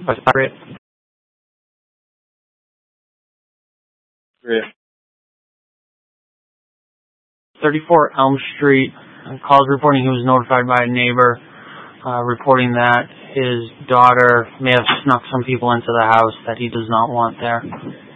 Great. 34 Elm Street. Calls reporting he was notified by a neighbor, reporting that his daughter may have snuck some people into the house that he does not want there.